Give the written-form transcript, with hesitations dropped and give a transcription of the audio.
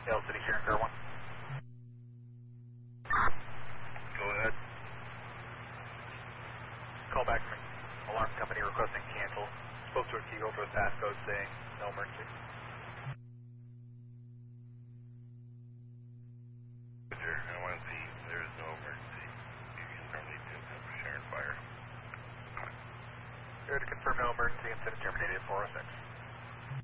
Hail City Sharon Car 1. Go ahead. Call back from alarm company requesting cancel. Spoke to a key over the passcode saying no emergency. Roger, I want to see there is no emergency. You confirm the incident for Sharon Fire. Here to confirm no emergency, incident terminated 406.